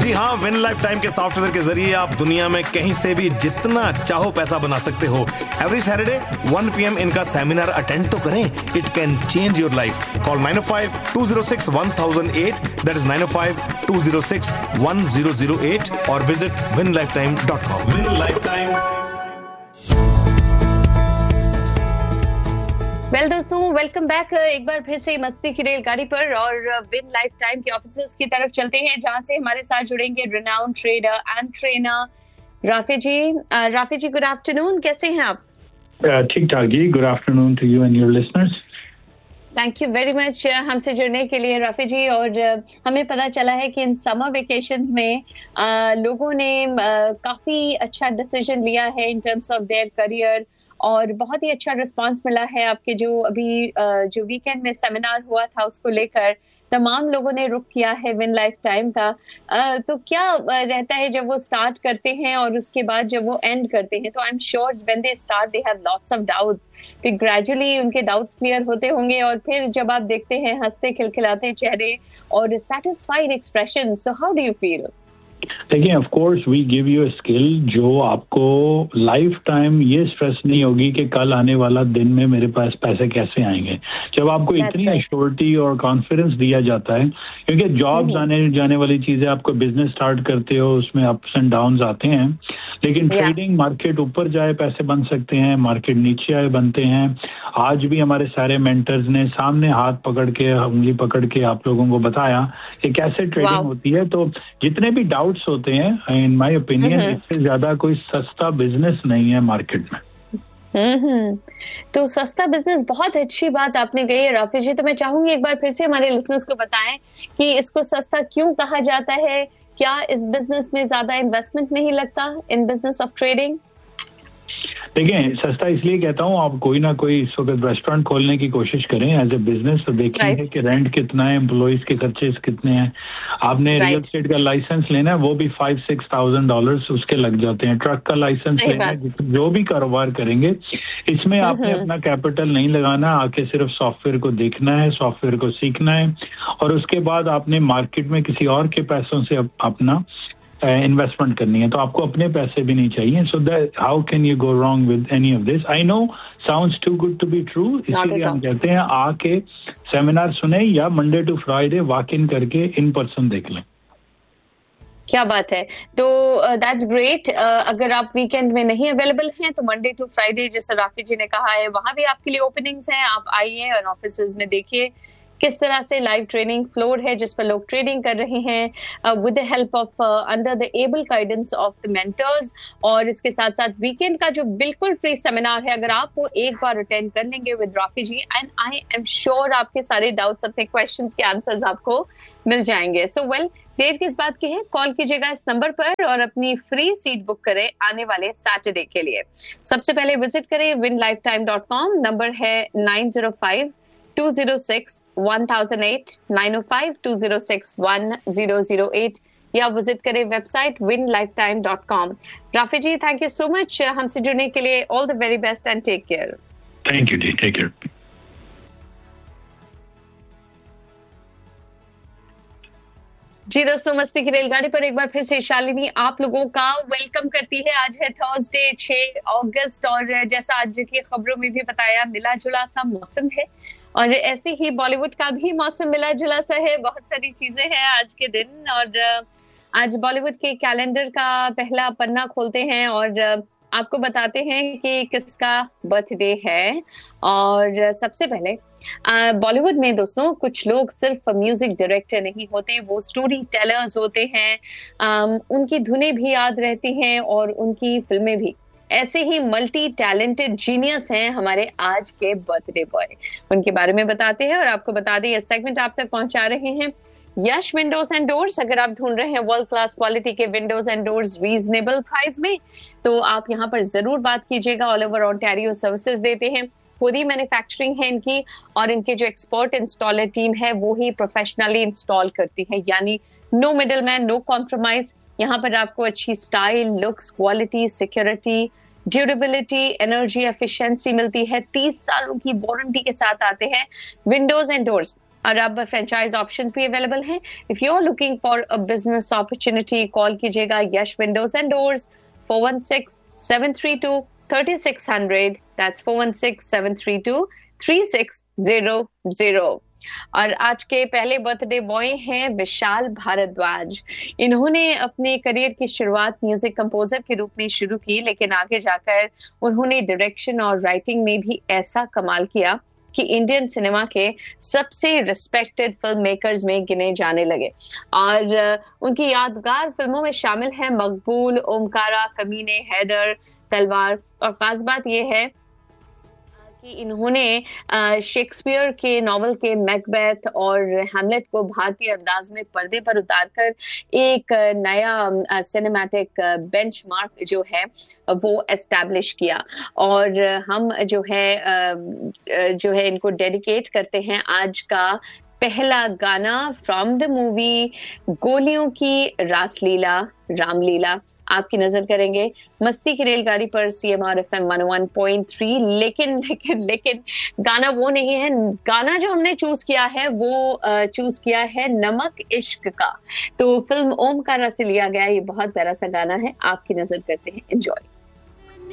जी हाँ, win life time के software के जरिए आप दुनिया में कहीं से भी जितना चाहो पैसा बना सकते हो। एवरी सैटरडे 1 PM इनका सेमिनार अटेंड तो करें। It can change your life. Call 905-206-1008, that is 905-206-1008 और visit winlifetime.com। Win life time. Well दोस्तों, वेलकम बैक एक बार फिर से मस्ती की रेलगाड़ी पर और विन लाइफ टाइम के ऑफिसर्स की तरफ चलते हैं, जहां से हमारे साथ जुड़ेंगे renowned trader and trainer Rafi ji. Rafi ji, good afternoon, कैसे हैं आप? ठीक ठाक जी। Good afternoon to you and your listeners. Thank you very much हमसे जुड़ने के लिए राफी जी। और हमें पता चला है कि इन समर वेकेशंस में लोगों ने काफी अच्छा डिसीजन लिया है in terms of their career और बहुत ही अच्छा रिस्पांस मिला है आपके जो वीकेंड में सेमिनार हुआ था उसको लेकर। तमाम लोगों ने रुख किया है विन लाइफ टाइम का। तो क्या रहता है जब वो स्टार्ट करते हैं और उसके बाद जब वो एंड करते हैं, तो I am sure when they start they have lots of doubts, फिर ग्रेजुअली उनके डाउट्स क्लियर होते होंगे और फिर जब आप देखते हैं हंसते खिलखिलाते चेहरे और satisfied expression, so how do you feel? देखिए, of course we give you a skill जो आपको लाइफ टाइम ये स्ट्रेस नहीं होगी कि कल आने वाला दिन में मेरे पास पैसे कैसे आएंगे। जब आपको इतनी एश्योरिटी और कॉन्फिडेंस दिया जाता है, क्योंकि जॉब्स आने जाने वाली चीजें, आपको बिजनेस स्टार्ट करते हो उसमें अप्स एंड डाउन्स आते हैं, लेकिन ट्रेडिंग मार्केट ऊपर जाए पैसे बन सकते हैं, मार्केट नीचे आए बनते हैं। आज भी हमारे सारे मेंटर्स ने सामने हाथ पकड़ के, उंगली पकड़ के आप लोगों को बताया कि कैसे ट्रेडिंग होती है। तो जितने भी डाउट्स होते हैं, इन माय ओपिनियन इससे ज्यादा कोई सस्ता बिजनेस नहीं है मार्केट में। तो सस्ता बिजनेस, बहुत अच्छी बात आपने कही है राफी जी। तो मैं चाहूंगी एक बार फिर से हमारे लिसनर्स को बताएं कि इसको सस्ता क्यों कहा जाता है। क्या इस बिजनेस में ज्यादा इन्वेस्टमेंट नहीं लगता इन बिजनेस ऑफ ट्रेडिंग? देखिए, सस्ता इसलिए कहता हूँ, आप कोई ना कोई इस वक्त रेस्टोरेंट खोलने की कोशिश करें एज ए बिजनेस, तो देखेंगे कि रेंट कितना है, एम्प्लॉइज के खर्चे कितने हैं। आपने रियल एस्टेट का लाइसेंस लेना है, वो भी $5,000-6,000 उसके लग जाते हैं। ट्रक का लाइसेंस लेना है, जो भी कारोबार करेंगे इसमें आपने अपना कैपिटल नहीं लगाना, आके सिर्फ सॉफ्टवेयर को देखना है, सॉफ्टवेयर को सीखना है और उसके बाद आपने मार्केट में किसी और के पैसों से अपना इन्वेस्टमेंट करनी है। तो आपको अपने पैसे भी नहीं चाहिए। So that how can you go wrong with any of this. I know sounds to good to be true, इसीलिए हम कहते हैं आके सेमिनार सुने या Monday to Friday walk in करके इन पर्सन देख लें। क्या बात है। तो दैट्स ग्रेट। अगर आप वीकेंड में नहीं अवेलेबल हैं तो मंडे टू फ्राइडे, जैसे राफी जी ने कहा है, वहां भी आपके लिए ओपनिंग्स हैं। आप आइए और ऑफिसेज में देखिए किस तरह से लाइव ट्रेनिंग फ्लोर है जिस पर लोग ट्रेडिंग कर रहे हैं with the help of under the able guidance of the mentors. और इसके साथ साथ वीकेंड का जो बिल्कुल फ्री सेमिनार है, अगर आप वो एक बार अटेंड कर लेंगे with Rafi ji, and I am sure आपके सारे डाउट्स, अपने क्वेश्चंस के आंसर्स आपको मिल जाएंगे। सो वेल, देर किस बात की है, कॉल कीजिएगा इस नंबर पर और अपनी फ्री सीट बुक करें आने वाले सैटरडे के लिए। सबसे पहले विजिट करें winlifetime.com। नंबर है 905-206-1008, 905-206-1008, या विजिट करें website winlifetime.com। Rafi ji, thank you so much हमसे जुड़ने के लिए। All the very best and take care. Thank you ji, take care. जी दोस्तों, मस्ती की रेलगाड़ी पर एक बार फिर से शालिनी आप लोगों का वेलकम करती है। आज है थर्सडे 6 अगस्त और जैसा आज की खबरों में भी बताया, मिला जुला सा मौसम है और ऐसे ही बॉलीवुड का भी मौसम मिला जुला सा है। बहुत सारी चीजें हैं आज के दिन और आज बॉलीवुड के कैलेंडर का पहला पन्ना खोलते हैं और आपको बताते हैं कि किसका बर्थडे है। और सबसे पहले बॉलीवुड में दोस्तों कुछ लोग सिर्फ म्यूजिक डायरेक्टर नहीं होते, वो स्टोरी टेलर्स होते हैं। उनकी धुनें भी याद रहती हैं और उनकी फिल्में भी। ऐसे ही मल्टी टैलेंटेड जीनियस हैं हमारे आज के बर्थडे बॉय। उनके बारे में बताते हैं और आपको बता दें, ये सेगमेंट आप तक पहुंचा रहे हैं यश विंडोज एंड डोर्स। अगर आप ढूंढ रहे हैं वर्ल्ड क्लास क्वालिटी के Windows and doors reasonable price में, तो आप यहाँ पर जरूर बात कीजिएगा। ऑल ओवर ऑन्टारियो सर्विसेज देते हैं, खुद ही मैन्युफैक्चरिंग है इनकी और इनके जो एक्सपर्ट इंस्टॉलर टीम है वो ही प्रोफेशनली इंस्टॉल करती है, यानी no middle man, no compromise. यहाँ पर आपको अच्छी style, looks, quality, security, durability, energy efficiency मिलती है। 30 सालों की वारंटी के साथ आते हैं विंडोज एंड डोर्स। और अब फ्रेंचाइज ऑप्शंस भी अवेलेबल हैं। If you are looking for a business opportunity, call कीजिएगा यश विंडोज एंड डोर्स 416-732-3600। दैट्स 416-732-3600। और आज के पहले बर्थडे बॉय हैं विशाल भारद्वाज। इन्होंने अपने करियर की शुरुआत म्यूजिक कंपोजर के रूप में शुरू की, लेकिन आगे जाकर उन्होंने डायरेक्शन और राइटिंग में भी ऐसा कमाल किया कि इंडियन सिनेमा के सबसे रिस्पेक्टेड फिल्म मेकर्स में गिने जाने लगे। और उनकी यादगार फिल्मों में शामिल हैं मकबूल, ओमकारा, कमीने, हैदर, तलवार। और खास बात यह है कि इन्होंने शेक्सपियर के नॉवल के मैकबेथ और हैमलेट को भारतीय अंदाज में पर्दे पर उतारकर एक नया सिनेमैटिक बेंचमार्क जो है वो एस्टैब्लिश किया। और हम जो है इनको डेडिकेट करते हैं आज का पहला गाना फ्रॉम द मूवी गोलियों की रासलीला रामलीला। आपकी नजर करेंगे मस्ती की रेलगाड़ी पर CMR FM 101.3। लेकिन गाना वो नहीं है। गाना जो हमने चूज किया है वो चूज किया है नमक इश्क का। तो फिल्म ओमकारा से लिया गया ये बहुत प्यारा सा गाना है, आपकी नजर करते हैं। एंजॉय।